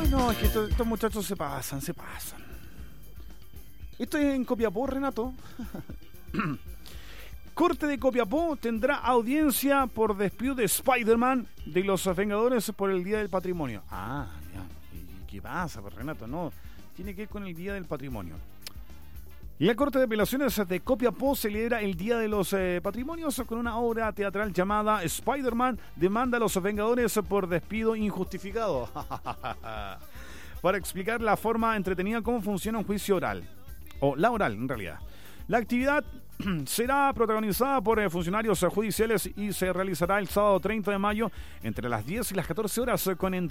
No, es que estos muchachos se pasan. Esto es en Copiapó, Renato. Corte de Copiapó tendrá audiencia por despido de Spider-Man de los Vengadores por el Día del Patrimonio. Ah, ya. ¿Y qué pasa, pues, Renato? No, tiene que ver con el Día del Patrimonio. La Corte de Apelaciones de Copiapó celebra el Día de los Patrimonios con una obra teatral llamada Spider-Man demanda a los Vengadores por despido injustificado. Para explicar la forma entretenida cómo funciona un juicio oral. O la oral, en realidad. La actividad será protagonizada por funcionarios judiciales y se realizará el sábado 30 de mayo entre las 10 y las 14 horas con